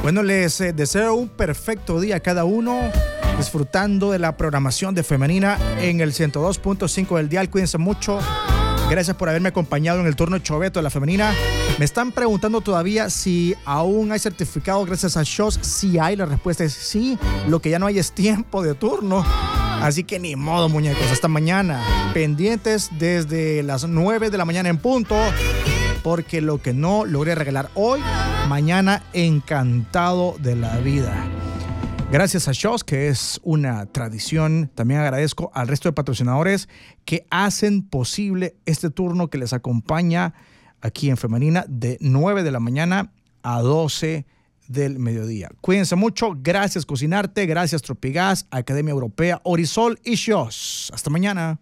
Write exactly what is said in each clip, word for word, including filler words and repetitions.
Bueno, les eh, deseo un perfecto día a cada uno, disfrutando de la programación de Femenina en el ciento dos punto cinco del dial. Cuídense mucho. Gracias por haberme acompañado en el turno Choveto de la Femenina. Me están preguntando todavía si aún hay certificado gracias a Shows. Sí hay, la respuesta es sí. Lo que ya no hay es tiempo de turno. Así que ni modo, muñecos. Hasta mañana. Pendientes desde las nueve de la mañana en punto. Porque lo que no logré regalar hoy, mañana encantado de la vida. Gracias a Shows, que es una tradición. También agradezco al resto de patrocinadores que hacen posible este turno que les acompaña aquí en Femenina de nueve de la mañana a doce del mediodía. Cuídense mucho. Gracias Cocinarte, gracias Tropigas, Academia Europea, Orisol y Shows. Hasta mañana.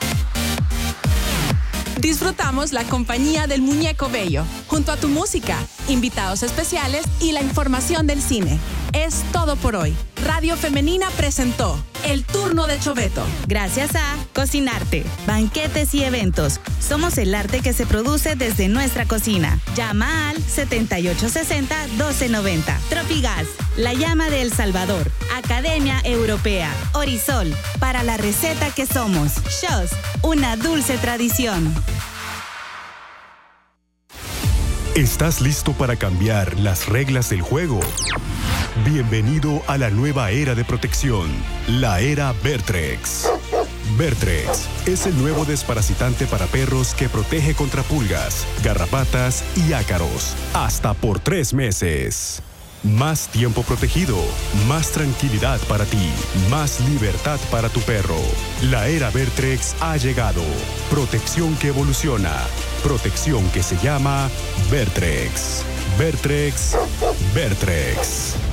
Disfrutamos la compañía del Muñeco Bello, junto a tu música, invitados especiales y la información del cine. Es todo por hoy. Radio Femenina presentó El Turno de Choveto. Gracias a Cocinarte, banquetes y eventos. Somos el arte que se produce desde nuestra cocina. Llama al setenta y ocho sesenta, doce noventa. Tropigas, la llama de El Salvador. Academia Europea. Orisol, para la receta que somos. Shows, una dulce tradición. ¿Estás listo para cambiar las reglas del juego? Bienvenido a la nueva era de protección, la era Vertrex. Vertrex es el nuevo desparasitante para perros que protege contra pulgas, garrapatas y ácaros, hasta por tres meses. Más tiempo protegido, más tranquilidad para ti, más libertad para tu perro. La era Vertrex ha llegado. Protección que evoluciona. Protección que se llama Vertrex. Vertrex, Vertrex.